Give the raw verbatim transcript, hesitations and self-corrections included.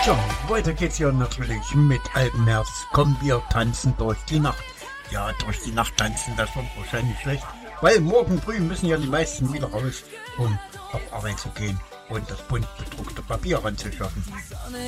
Ja, weiter geht's ja natürlich mit Alpenherbst. Kommen wir tanzen durch die Nacht. Ja, durch die Nacht tanzen, das wird wahrscheinlich schlecht, weil morgen früh müssen ja die meisten wieder raus, um auf Arbeit zu gehen und das bunt bedruckte Papier ranzuschaffen.